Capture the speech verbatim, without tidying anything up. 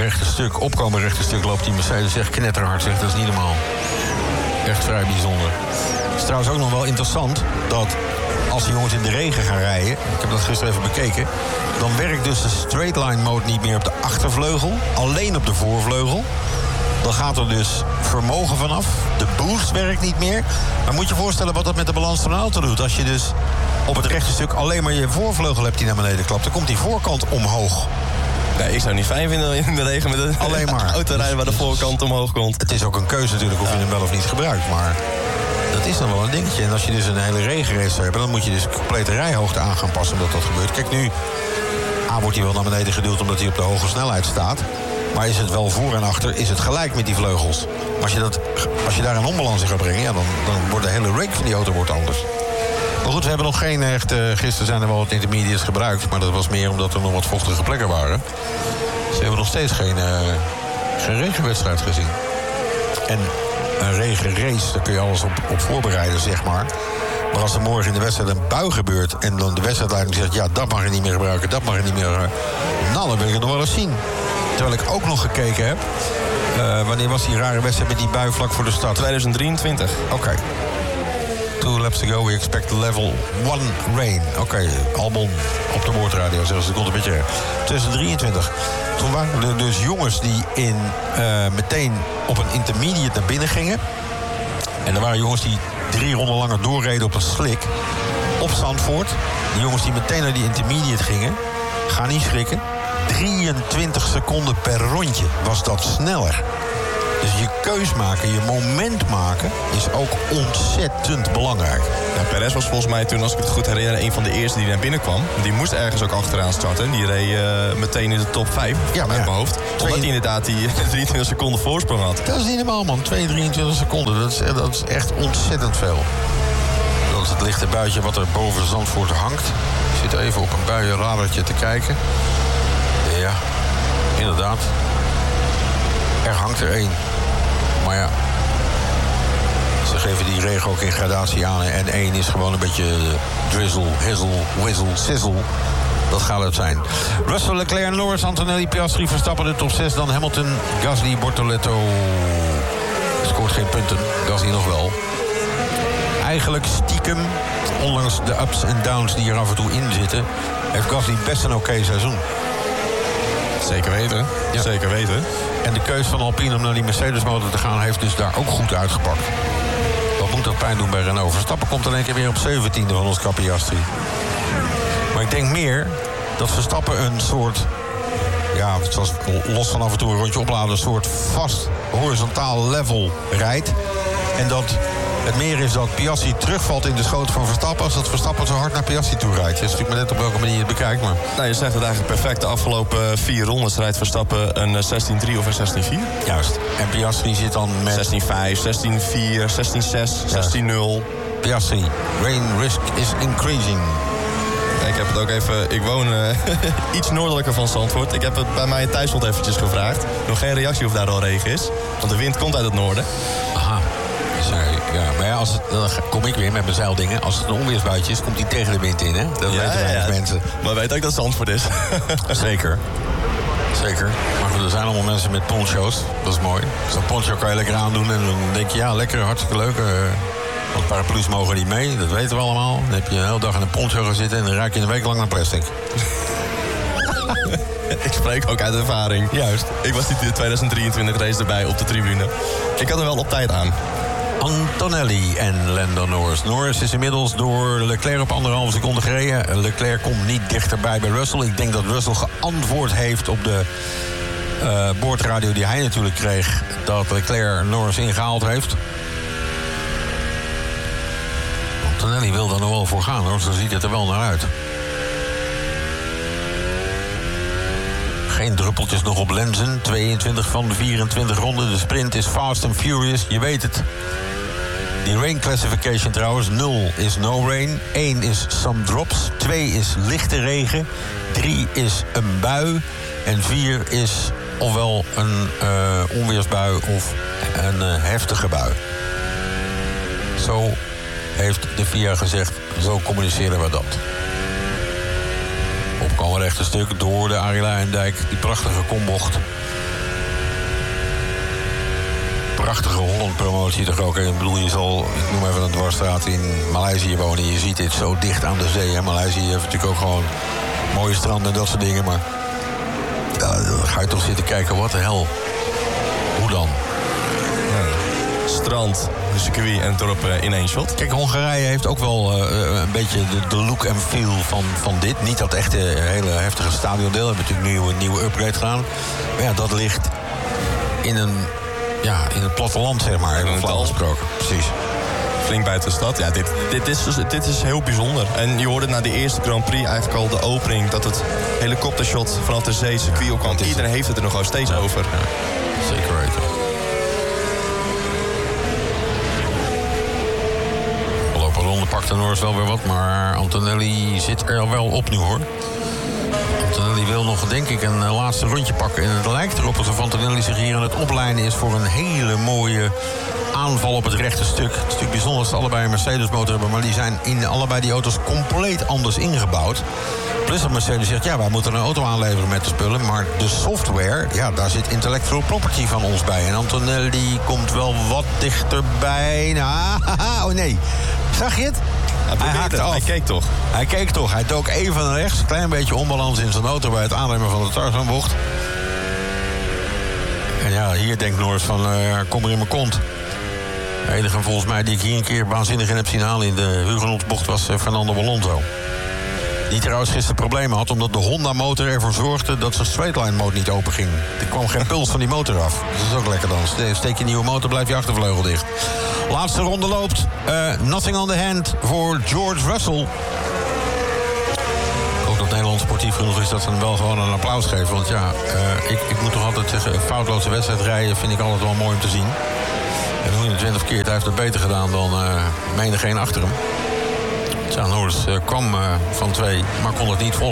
rechte stuk, opkomen rechte stuk, loopt die Mercedes echt knetterhard. Zegt, dat is niet normaal. Echt vrij bijzonder. Het is trouwens ook nog wel interessant dat als die jongens in de regen gaan rijden, ik heb dat gisteren even bekeken, dan werkt dus de straight line mode niet meer op de achtervleugel, alleen op de voorvleugel. Dan gaat er dus vermogen vanaf. De boost werkt niet meer. Maar moet je je voorstellen wat dat met de balans van de auto doet. Als je dus op het rechte stuk alleen maar je voorvleugel hebt die naar beneden klapt, dan komt die voorkant omhoog. Nee, ik zou het niet fijn vinden in de regen met een alleen maar auto rijden waar de voorkant omhoog komt. Het is ook een keuze natuurlijk of je hem wel of niet gebruikt. Maar dat is dan wel een dingetje. En als je dus een hele regenrace zou hebben, dan moet je dus complete rijhoogte aan gaan passen omdat dat gebeurt. Kijk, nu A wordt hij wel naar beneden geduwd omdat hij op de hoge snelheid staat. Maar is het wel voor en achter, is het gelijk met die vleugels. Maar als je, dat, als je daar een onbalans in gaat brengen, ja, dan, dan wordt de hele rake van die auto wordt anders. Maar goed, we hebben nog geen echt... Uh, gisteren zijn er wel wat intermediates gebruikt, maar dat was meer omdat er nog wat vochtige plekken waren. Dus we hebben nog steeds geen, uh, geen regenwedstrijd gezien. En een regenrace, daar kun je alles op, op voorbereiden, zeg maar. Maar als er morgen in de wedstrijd een bui gebeurt en dan de wedstrijdleiding zegt, ja, dat mag je niet meer gebruiken, dat mag je niet meer gebruiken. Nou, dan wil ik het nog wel eens zien. Terwijl ik ook nog gekeken heb. Uh, wanneer was die rare wedstrijd met die bui vlak voor de start? tweeduizend drieëntwintig. Oké. Okay. Two laps to go, we expect level one rain. Oké, okay. Albon op de boordradio, zeggen ze, dat komt een beetje tweeduizend drieëntwintig. Toen waren er dus jongens die in, uh, meteen op een intermediate naar binnen gingen. En er waren jongens die drie ronden langer doorreden op een slik. Op Zandvoort. Die jongens die meteen naar die intermediate gingen. Ga niet schrikken. drieëntwintig seconden per rondje was dat sneller. Dus je keus maken, je moment maken, is ook ontzettend belangrijk. Ja, Perez was volgens mij toen, als ik het goed herinner, een van de eerste die naar binnen kwam. Die moest ergens ook achteraan starten. Die reed uh, meteen in de top vijf, ja, maar uit mijn hoofd. Omdat hij inderdaad die drieëntwintig seconden voorsprong had. Dat is niet normaal, man. twee, drieëntwintig seconden. Dat is, dat is echt ontzettend veel. Dat is het lichte buitje wat er boven Zandvoort hangt. Ik zit even op een buienradartje te kijken. Ja, inderdaad. Er hangt er één. Maar ja, ze geven die regen ook in gradatie aan. En één is gewoon een beetje drizzle, hizzle, whizzle, sizzle. Dat gaat het zijn. Russell, Leclerc, Norris, Antonelli, Piastri, Verstappen de top zes. Dan Hamilton, Gasly, Bortoletto. Scoort geen punten. Gasly nog wel. Eigenlijk stiekem, ondanks de ups en downs die er af en toe in zitten, heeft Gasly best een oké okay seizoen. Zeker weten, ja. Zeker weten. En de keus van Alpine om naar die Mercedes-motor te gaan heeft dus daar ook goed uitgepakt. Wat moet dat pijn doen bij Renault? Verstappen komt in één keer weer op zeventiende van ons Piastri. Maar ik denk meer dat Verstappen een soort, ja, zoals los van af en toe een rondje opladen, een soort vast horizontaal level rijdt. En dat het meer is dat Piastri terugvalt in de schoot van Verstappen, als dat Verstappen zo hard naar Piastri toe rijdt. Het is natuurlijk maar net op welke manier je het bekijkt. Maar nou, je zegt het eigenlijk perfect. De afgelopen vier rondes rijdt Verstappen een zestien drie of een zestien vier. Juist. En Piastri zit dan met zestien vijf, zestien vier, zestien zes, zestien nul. Piastri, rain risk is increasing. Ik heb het ook even... Ik woon uh, iets noordelijker van Zandvoort. Ik heb het bij mij thuis nog eventjes gevraagd. Nog geen reactie of daar al regen is. Want de wind komt uit het noorden. Aha. Ja, maar ja, als het, dan kom ik weer met mijn zeildingen. Als het een onweersbuitje is, komt hij tegen de wind in, hè? Dat ja, weten weinig ja. mensen. Maar weet ook dat het Zandvoort is. Zeker. Zeker. Maar goed, er zijn allemaal mensen met poncho's. Dat is mooi. Zo'n poncho kan je lekker aandoen en dan denk je, ja, lekker, hartstikke leuk. Uh, want paraplu's mogen niet mee, dat weten we allemaal. Dan heb je een hele dag in een poncho gaan zitten en dan ruik je een week lang naar plastic. Ik spreek ook uit ervaring. Juist. Ik was die tweeduizend drieëntwintig race erbij op de tribune. Ik had er wel op tijd aan. Antonelli en Lando Norris. Norris is inmiddels door Leclerc op anderhalve seconde gereden. Leclerc komt niet dichterbij bij Russell. Ik denk dat Russell geantwoord heeft op de uh, boordradio die hij natuurlijk kreeg, dat Leclerc Norris ingehaald heeft. Antonelli wil daar nog wel voor gaan, hoor. Zo ziet het er wel naar uit. Geen druppeltjes nog op lenzen. tweeëntwintig van de vierentwintig ronden. De sprint is fast and furious. Je weet het. Die rain classification trouwens. nul is no rain. één is some drops. twee is lichte regen. drie is een bui. En vier is ofwel een uh, onweersbui of een uh, heftige bui. Zo heeft de V I A gezegd. Zo communiceren we dat. Opkomen rechte stuk door de Arie Luijendijk. Die prachtige kombocht. prachtige Holland-promotie toch ook. Ik bedoel, je zal, ik noem even een dwarsstraat in Maleisië wonen. Je ziet dit zo dicht aan de zee. Hè. Maleisië heeft natuurlijk ook gewoon mooie stranden en dat soort dingen. Maar ja, dan ga je toch zitten kijken, wat de hel. Hoe dan? Strand, de circuit en het dorp in één shot. Kijk, Hongarije heeft ook wel uh, een beetje de, de look en feel van, van dit. Niet dat echte hele heftige stadiondeel. We hebben natuurlijk nu een nieuwe upgrade gedaan. Maar ja, dat ligt in een ja, in het platteland, zeg maar. Even flauw gesproken. Precies. Flink buiten de stad. Ja, dit, dit, is, dit is heel bijzonder. En je hoorde na de eerste Grand Prix eigenlijk al de opening, dat het helikoptershot vanaf de zee circuit op kwam. Iedereen heeft het er nog gewoon steeds ja, over. Ja, zeker weten. Ronde pakt de Norris wel weer wat, maar Antonelli zit er wel op nu, hoor. Antonelli wil nog, denk ik, een uh, laatste rondje pakken. En het lijkt erop alsof Antonelli zich hier aan het opleiden is voor een hele mooie aanval op het rechte stuk. Het is natuurlijk bijzonder dat ze allebei een Mercedes-motor hebben, maar die zijn in allebei die auto's compleet anders ingebouwd. Plus dat Mercedes zegt, ja, wij moeten een auto aanleveren met de spullen, maar de software, ja, daar zit intellectual property van ons bij. En Antonelli komt wel wat dichterbij. Nou, oh nee. Zag je het? Hij, hij haakte af. Hij keek toch? Hij keek toch. Hij dook even naar rechts. Een klein beetje onbalans in zijn auto bij het aannemen van de Tarzanbocht. En ja, hier denkt Norris van, uh, kom er in mijn kont. De enige volgens mij die ik hier een keer waanzinnig in heb zien halen in de Hugenotbocht was uh, Fernando Alonso. Die trouwens gisteren problemen had, omdat de Honda-motor ervoor zorgde dat zijn straightline-mode niet open ging. Er kwam geen puls van die motor af. Dat is ook lekker dan. Steek je een nieuwe motor, blijft je achtervleugel dicht. Laatste ronde loopt. Uh, nothing on the hand voor George Russell. Ik hoop dat Nederland sportief genoeg is dat ze hem wel gewoon een applaus geven. Want ja, uh, ik, ik moet toch altijd zeggen, foutloze wedstrijd rijden vind ik altijd wel mooi om te zien. En hoe je het wint of keert, hij heeft het beter gedaan dan uh, menigeen achter hem. Ja, Norris uh, kwam uh, van twee, maar kon het niet vol.